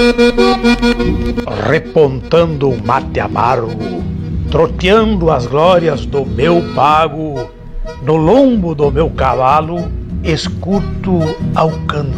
Repontando um mate amargo, troteando as glórias do meu pago, no lombo do meu cavalo, escuto ao cantar